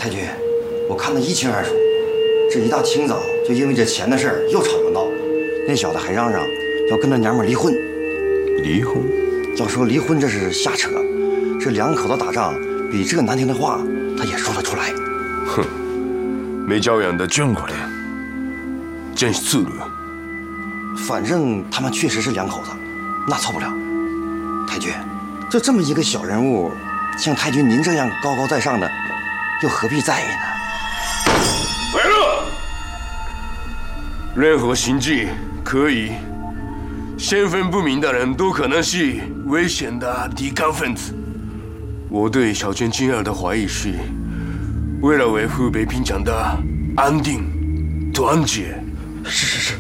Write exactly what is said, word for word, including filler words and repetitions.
太君，我看得一清二楚，这一大清早就因为这钱的事儿又吵又闹，那小子还嚷嚷要跟他娘们离婚。 离婚？ 要说离婚这是瞎扯，这两口子打仗比这难听的话他也说得出来。 哼，没教养的中国人，真是自了。 反正他们确实是两口子，那错不了。太君，就这么一个小人物，像太君您这样高高在上的，又何必在意呢？ 来了，任何行迹可以，身份不明的人都可能是危险的抵抗分子。我对小泉进二的怀疑是，为了维护北平江的安定、团结。 是是是，